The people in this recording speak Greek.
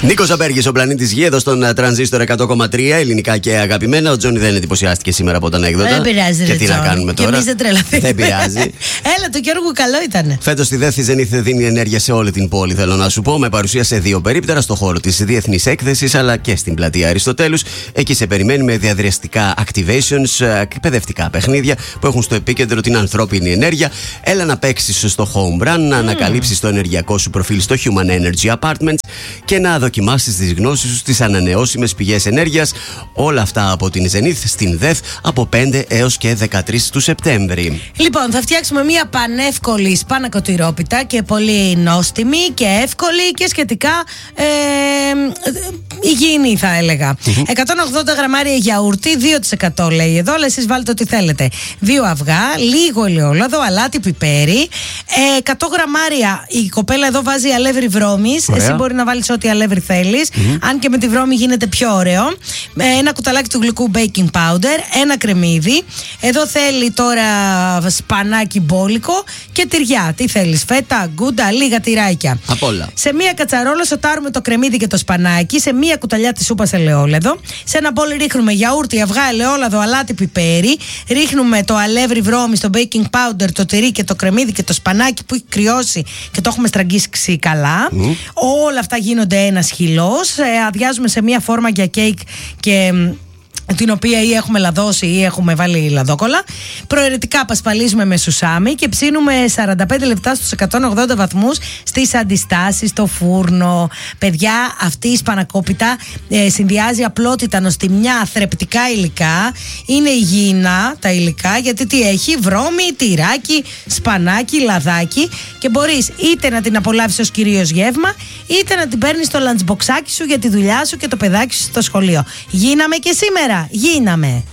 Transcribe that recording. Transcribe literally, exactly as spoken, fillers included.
Νίκος Ζαμπέργης, ο πλανήτης Γη, εδώ στον Τρανζίστορ εκατό κόμμα τρία, ελληνικά και αγαπημένα. Ο Τζόνι δεν εντυπωσιάστηκε σήμερα από τα ανέκδοτα. Δεν πειράζει. Και τι να κάνουμε τώρα. Και εμείς δεν τρελαθήκαμε. Δεν πειράζει. Έλα, το Γιώργο καλό ήταν. Φέτος στη ΔΕΘ η Zenith δίνει ενέργεια σε όλη την πόλη, θέλω να σου πω, με παρουσία σε δύο περίπτερα στο χώρο της Διεθνής Έκθεσης αλλά και στην πλατεία Αριστοτέλους. Εκεί σε περιμένει με διαδραστικά activations, εκπαιδευτικά παιχνίδια που έχουν στο επίκεντρο την ανθρώπινη ενέργεια. Έλα να παίξεις στο home run, να mm. ανακαλύψεις το ενεργειακό σου προφίλ στο Human Energy Apartments και να δοκιμάσεις τις γνώσεις σου στις ανανεώσιμες πηγές ενέργειας. Όλα αυτά από την Zenith στην ΔΕΘ από πέντε έως και δεκατρείς του Σεπτέμβρη. Λοιπόν, θα φτιάξουμε μια πανεύκολη σπανακοτηρόπιτα και πολύ νόστιμη και εύκολη και σχετικά ε, υγιεινή, θα έλεγα. Mm-hmm. εκατόν ογδόντα γραμμάρια γιαούρτι, δύο τοις εκατό λέει εδώ, αλλά εσείς βάλτε ό,τι θέλετε. Δύο αυγά, λίγο ελαιόλαδο, αλάτι, πιπέρι. Ε, εκατό γραμμάρια, η κοπέλα εδώ βάζει αλεύρι βρώμης. Εσύ μπορεί να βάλεις ό,τι αλεύρι θέλεις. Mm-hmm. Αν και με τη βρώμη γίνεται πιο ωραίο. Ε, ένα κουταλάκι του γλυκού baking powder, ένα κρεμμύδι. Εδώ θέλει τώρα σπανάκι μπόλικο και τυριά. Τι θέλεις, φέτα, γκούντα, λίγα τυράκια. Απ' όλα. Σε μία κατσαρόλα σοτάρουμε το κρεμμύδι και το σπανάκι. Σε μία κουταλιά τη σούπα ελαιόλαδο. Σε ένα μπολ ρίχνουμε γιαούρτι, αυγά, ελαιόλαδο, αλάτι, πιπέρι. Ρίχνουμε το αλεύρι βρώμη, το baking powder, το τυρί και το κρεμμύδι και το σπανάκι που έχει κρυώσει και το έχουμε στραγγίσει καλά. Mm. Όλα αυτά γίνονται ένας χυλός. Ε, αδειάζουμε σε μία φόρμα για κέικ και την οποία ή έχουμε λαδώσει ή έχουμε βάλει λαδόκολλα. Προαιρετικά πασπαλίζουμε με σουσάμι και ψήνουμε σαράντα πέντε λεπτά στους εκατόν ογδόντα βαθμούς στις αντιστάσεις, στο φούρνο. Παιδιά, αυτή η σπανακόπιτα ε, συνδυάζει απλότητα, νοστιμιά, θρεπτικά υλικά. Είναι υγιεινά τα υλικά γιατί τι έχει, βρώμη, τυράκι, σπανάκι, λαδάκι και μπορείς είτε να την απολαύσεις ως κυρίως γεύμα είτε να την παίρνεις στο λαντσμποξάκι σου για τη δουλειά σου και το παιδάκι σου στο σχολείο. Γίναμε και σήμερα. Γίναμε.